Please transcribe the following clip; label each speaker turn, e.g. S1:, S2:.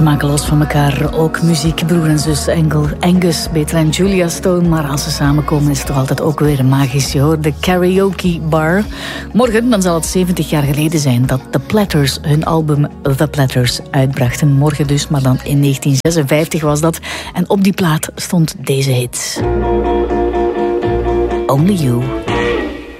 S1: Ze maken los van elkaar ook muziek, broer en zus Angus, Betel en Julia Stone. Maar als ze samenkomen is het toch altijd ook weer magisch. Je hoort de Karaoke Bar. Morgen dan zal het 70 jaar geleden zijn dat The Platters hun album The Platters uitbrachten. Morgen dus, maar dan in 1956 was dat. En op die plaat stond deze hit. Only You.